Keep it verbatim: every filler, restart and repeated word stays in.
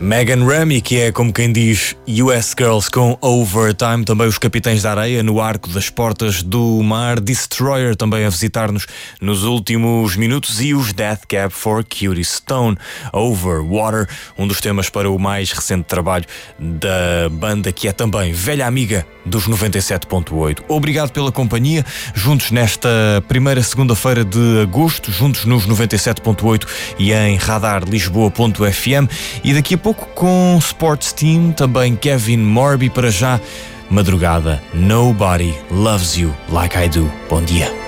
Megan Rami, que é como quem diz U S Girls com Overtime, também os Capitães da Areia no Arco das Portas do Mar, Destroyer também a visitar-nos nos últimos minutos e os Death Cab for Cutie, Stone Over Water, um dos temas para o mais recente trabalho da banda, que é também velha amiga dos noventa e sete ponto oito. Obrigado pela companhia, juntos nesta primeira segunda-feira de agosto, juntos nos noventa e sete ponto oito e em radar lisboa ponto f m, e daqui a pouco com Sports Team, também Kevin Morby. Para já, madrugada, Nobody Loves You Like I Do. Bom dia.